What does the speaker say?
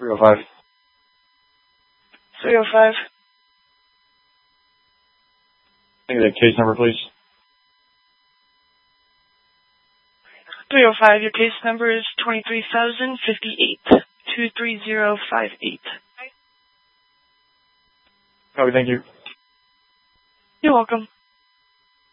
305. 305. Give me the case number, please. 305, your case number is 23,058, 23058. Okay, thank you. You're welcome.